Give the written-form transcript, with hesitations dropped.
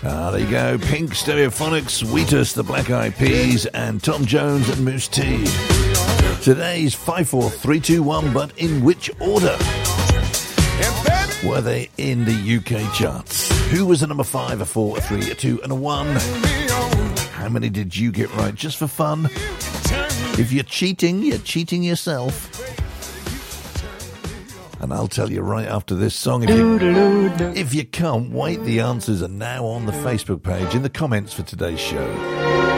There you go. Pink, Stereophonics, Sweetest, the Black Eyed Peas, and Tom Jones and Moose T. Today's 5, 4, 3, 2, 1, but in which order were they in the UK charts? Who was a number 5, a 4, a 3, a 2, and a 1? How many did you get right just for fun? If you're cheating yourself. And I'll tell you right after this song. If you can't wait, the answers are now on the Facebook page in the comments for today's show.